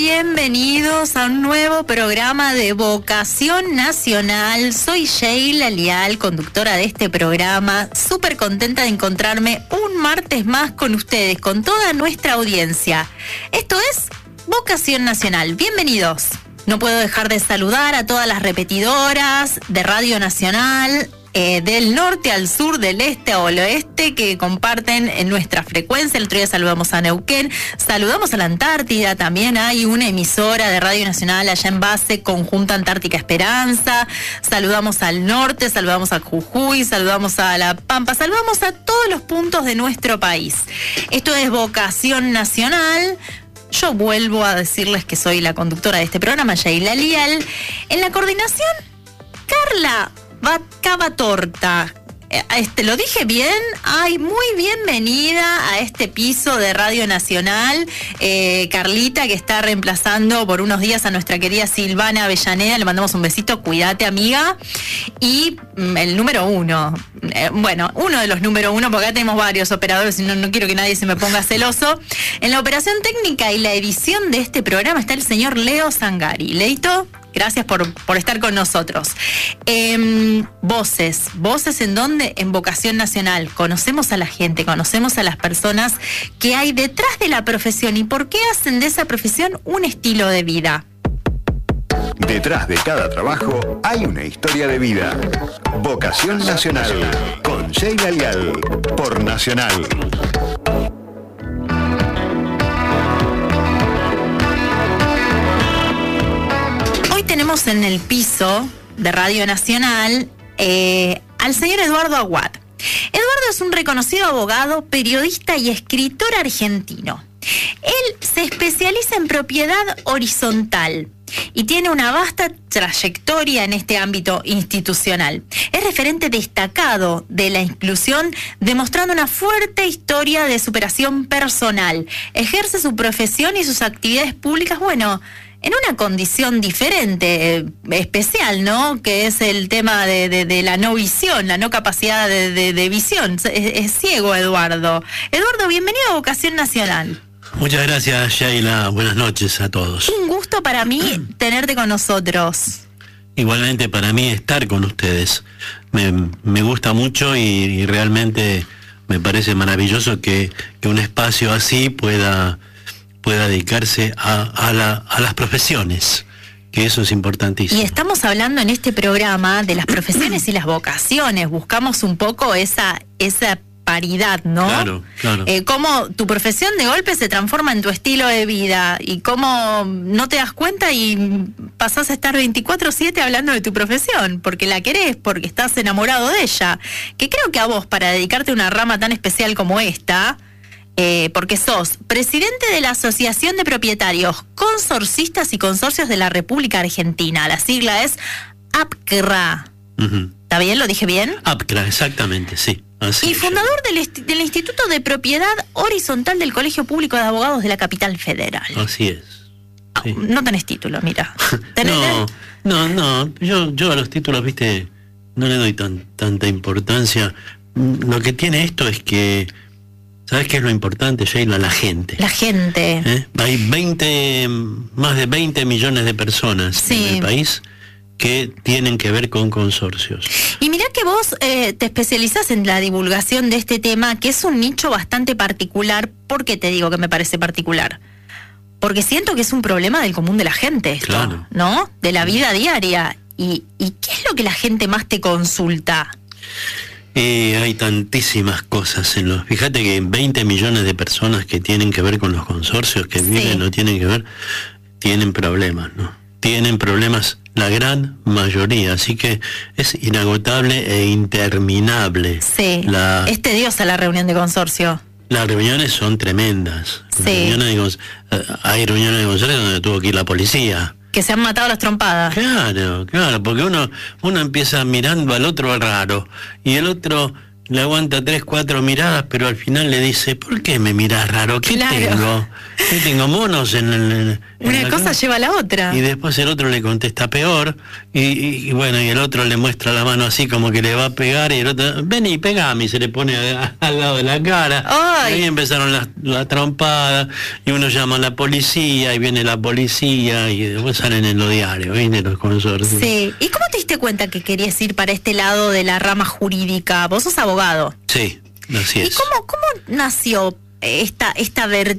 Bienvenidos a un nuevo programa de Vocación Nacional. Soy Sheila Lial, conductora de este programa. Súper contenta de encontrarme un martes más con ustedes, con toda nuestra audiencia. Esto es Vocación Nacional. Bienvenidos. No puedo dejar de saludar a todas las repetidoras de Radio Nacional, del norte al sur, del este al oeste, que comparten en nuestra frecuencia. El otro día saludamos a Neuquén, saludamos a la Antártida, también hay una emisora de Radio Nacional allá en base, Conjunta Antártica Esperanza. Saludamos al norte, saludamos a Jujuy, saludamos a La Pampa, saludamos a todos los puntos de nuestro país. Esto es Vocación Nacional. Yo vuelvo a decirles que soy la conductora de este programa, Sheila Lial. En la coordinación, Carla Cavatorta. ¿Lo dije bien? Ay, muy bienvenida a este piso de Radio Nacional. Carlita, que está reemplazando por unos días a nuestra querida Silvana Avellaneda. Le mandamos un besito, cuídate, amiga. Y el número uno. Uno de los número uno, porque acá tenemos varios operadores y no quiero que nadie se me ponga celoso. En la operación técnica y la edición de este programa está el señor Leo Zangari. Leito, gracias por estar con nosotros. Voces en donde, en Vocación Nacional, conocemos a la gente, conocemos a las personas que hay detrás de la profesión y por qué hacen de esa profesión un estilo de vida. Detrás de cada trabajo hay una historia de vida. Vocación Nacional, con Sheila Lial, por Nacional. Tenemos en el piso de Radio Nacional al señor Eduardo Aguad. Eduardo es un reconocido abogado, periodista y escritor argentino. Él se especializa en propiedad horizontal y tiene una vasta trayectoria en este ámbito institucional. Es referente destacado de la inclusión, demostrando una fuerte historia de superación personal. Ejerce su profesión y sus actividades públicas, en una condición diferente, especial, ¿no? Que es el tema de la no visión, la no capacidad de visión. Es ciego, Eduardo. Eduardo, bienvenido a Vocación Nacional. Muchas gracias, Sheila. Buenas noches a todos. Un gusto para mí tenerte con nosotros. Igualmente para mí estar con ustedes. Me gusta mucho y realmente me parece maravilloso que un espacio así pueda dedicarse a las profesiones, que eso es importantísimo. Y estamos hablando en este programa de las profesiones y las vocaciones. Buscamos un poco esa paridad, ¿no? Claro. Cómo tu profesión de golpe se transforma en tu estilo de vida y cómo no te das cuenta y pasás a estar 24/7 hablando de tu profesión, porque la querés, porque estás enamorado de ella. Que creo que a vos, para dedicarte a una rama tan especial como esta, porque sos presidente de la Asociación de Propietarios, Consorcistas y Consorcios de la República Argentina. La sigla es APCRA. ¿Está bien? ¿Lo dije bien? APCRA, exactamente, sí. Así y fundador del Instituto de Propiedad Horizontal del Colegio Público de Abogados de la Capital Federal. Así es. Sí. No tenés título, mira. No. Yo a los títulos, no le doy tanta importancia. Lo que tiene esto es que, ¿sabes qué es lo importante, Sheila? La gente. La gente. Hay más de 20 millones de personas en el país que tienen que ver con consorcios. Y mirá que vos te especializás en la divulgación de este tema, que es un nicho bastante particular. ¿Por qué te digo que me parece particular? Porque siento que es un problema del común de la gente esto, claro, ¿no? De la vida diaria. ¿Y qué es lo que la gente más te consulta? Hay tantísimas cosas fíjate que 20 millones de personas que tienen que ver con los consorcios, que viven, no tienen que ver, tienen problemas, ¿no? Tienen problemas la gran mayoría, así que es inagotable e interminable. Sí, es tediosa la reunión de consorcio. Las reuniones son tremendas. Hay reuniones de consorcio donde tuvo que ir la policía. Que se han matado las trompadas. Claro, porque uno empieza mirando al otro raro, y el otro le aguanta 3, 4 miradas, pero al final le dice, ¿por qué me mirás raro? ¿Qué tengo? ¿Qué tengo monos en una cosa cara? Lleva a la otra. Y después el otro le contesta peor, y bueno, y el otro le muestra la mano así como que le va a pegar, y el otro, ven y pegame, y se le pone al lado de la cara. ¡Ay! Y ahí empezaron la trompada, y uno llama a la policía, y viene la policía, y después salen en los diarios, ¿viste? Los consorcios. Sí. ¿Y cómo te diste cuenta que querías ir para este lado de la rama jurídica? Vos sos abogado. Sí, así es. ¿Y cómo nació esta vertiente